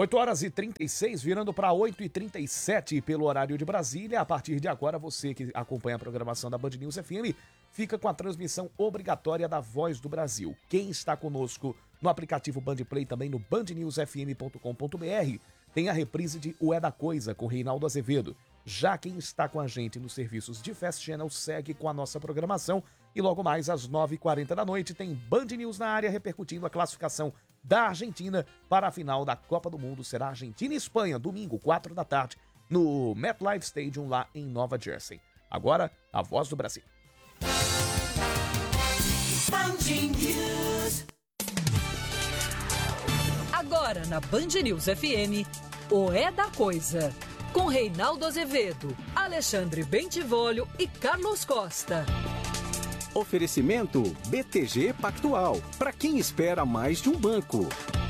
8h36, virando para 8h37 pelo horário de Brasília. A partir de agora, você que acompanha a programação da Band News FM, fica com a transmissão obrigatória da Voz do Brasil. Quem está conosco no aplicativo Band Play, também no bandnewsfm.com.br, tem a reprise de O É da Coisa, com Reinaldo Azevedo. Já quem está com a gente nos serviços de Fast Channel segue com a nossa programação. E logo mais, às 9h40 da noite, tem Band News na área, repercutindo a classificação da Argentina para a final da Copa do Mundo. Será Argentina e Espanha, domingo, 4 da tarde, no MetLife Stadium, lá em Nova Jersey. Agora, a Voz do Brasil. Agora na Band News FM, O É da Coisa, com Reinaldo Azevedo, Alexandre Bentivolio e Carlos Costa. Oferecimento BTG Pactual, para quem espera mais de um banco.